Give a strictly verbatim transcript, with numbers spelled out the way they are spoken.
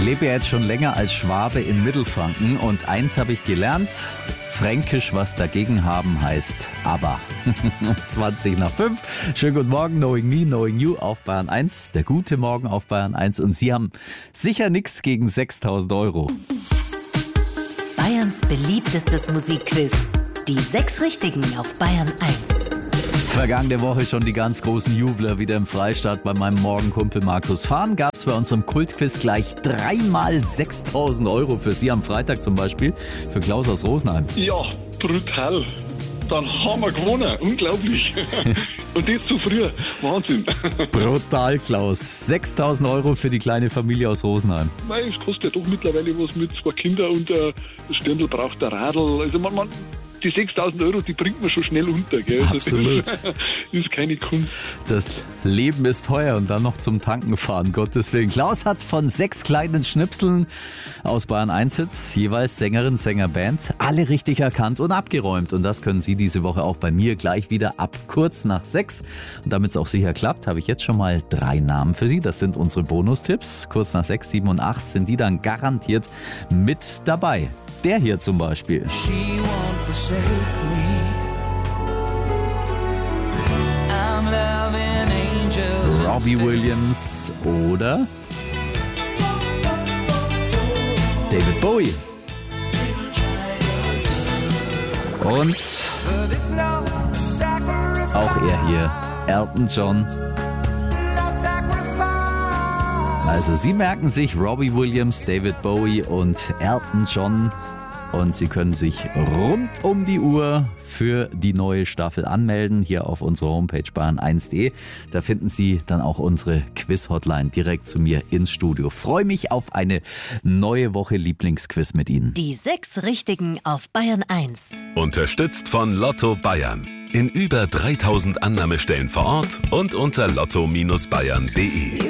Ich lebe ja jetzt schon länger als Schwabe in Mittelfranken und eins habe ich gelernt, Fränkisch, was dagegen haben, heißt aber. zwanzig nach fünf. Schönen guten Morgen, Knowing Me, Knowing You auf Bayern eins. Der gute Morgen auf Bayern eins und Sie haben sicher nichts gegen sechstausend Euro. Bayerns beliebtestes Musikquiz. Die sechs Richtigen auf Bayern eins. Vergangene Woche schon die ganz großen Jubler wieder im Freistaat bei meinem Morgenkumpel Markus Fahn. Gab es bei unserem Kultquiz gleich dreimal sechstausend Euro für Sie am Freitag zum Beispiel, für Klaus aus Rosenheim. Ja, brutal. Dann haben wir gewonnen. Unglaublich. Und das zu früh. Wahnsinn. Brutal, Klaus. sechstausend Euro für die kleine Familie aus Rosenheim. Nein, es kostet ja doch mittlerweile was mit zwei Kindern und äh, das Stirndl braucht ein Radl. Also man, man, die sechstausend Euro, die bringt man schon schnell unter. Gell? Absolut. Das ist, das ist keine Kunst. Das Leben ist teuer und dann noch zum Tanken fahren, Gottes Willen. Klaus hat von sechs kleinen Schnipseln aus Bayern eins Hits, jeweils Sängerin, Sänger, Band, alle richtig erkannt und abgeräumt. Und das können Sie diese Woche auch bei mir gleich wieder ab kurz nach sechs. Und damit es auch sicher klappt, habe ich jetzt schon mal drei Namen für Sie. Das sind unsere Bonustipps. Kurz nach sechs, sieben und acht sind die dann garantiert mit dabei. Der hier zum Beispiel. She won't forsake me. I'm loving angels. Robbie Williams oder David Bowie. Und auch er hier, Elton John. Also Sie merken sich Robbie Williams, David Bowie und Elton John. Und Sie können sich rund um die Uhr für die neue Staffel anmelden, hier auf unserer Homepage bayern eins punkt de. Da finden Sie dann auch unsere Quiz-Hotline direkt zu mir ins Studio. Freue mich auf eine neue Woche Lieblingsquiz mit Ihnen. Die sechs Richtigen auf Bayern eins. Unterstützt von Lotto Bayern. In über dreitausend Annahmestellen vor Ort und unter lotto Bindestrich bayern punkt de.